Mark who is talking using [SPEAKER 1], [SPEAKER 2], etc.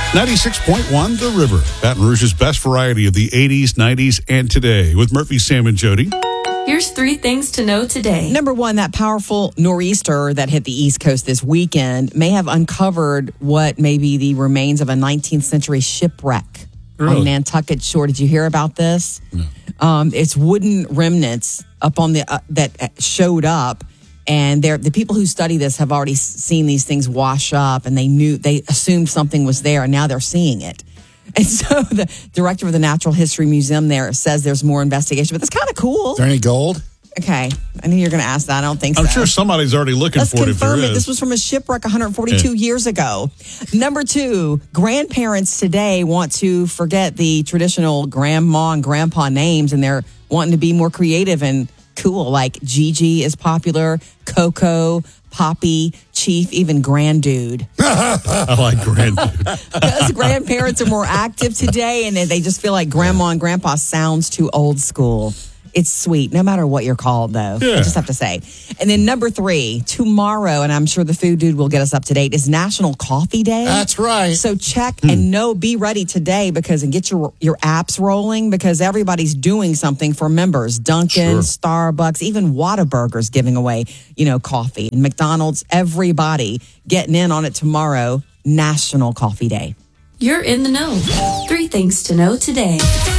[SPEAKER 1] 96.1 The River, Baton Rouge's best variety of the 80s, 90s, and today with Murphy, Sam, and Jody.
[SPEAKER 2] Here's 3 things to know today.
[SPEAKER 3] Number 1, that powerful nor'easter that hit the East Coast this weekend may have uncovered what may be the remains of a 19th century shipwreck on Nantucket Shore. Did you hear about this?
[SPEAKER 1] No.
[SPEAKER 3] It's wooden remnants up on the that showed up. And the people who study this have already seen these things wash up, and they assumed something was there, and now they're seeing it. And so the director of the Natural History Museum there says there's more investigation, but that's kind of cool.
[SPEAKER 4] Is there any gold?
[SPEAKER 3] Okay, I knew you were going to ask that. I don't think so.
[SPEAKER 1] I'm sure somebody's already looking
[SPEAKER 3] Let's
[SPEAKER 1] for it if there
[SPEAKER 3] confirm it.
[SPEAKER 1] is.
[SPEAKER 3] This was from a shipwreck 142 years ago. Number 2, grandparents today want to forget the traditional grandma and grandpa names, and they're wanting to be more creative and cool, like Gigi is popular, Coco, Poppy, Chief, even Granddude.
[SPEAKER 1] I like Granddude.
[SPEAKER 3] Because grandparents are more active today, and they just feel like grandma and grandpa sounds too old school. It's sweet, no matter what you're called, though.
[SPEAKER 1] Yeah.
[SPEAKER 3] I just have to say. And then number 3, tomorrow, and I'm sure the food dude will get us up to date, is National Coffee Day.
[SPEAKER 4] That's right.
[SPEAKER 3] So check and be ready today and get your apps rolling, because everybody's doing something for members. Dunkin', Starbucks, even Whataburger's giving away, coffee. And McDonald's, everybody getting in on it tomorrow, National Coffee Day.
[SPEAKER 2] You're in the know. 3 things to know today.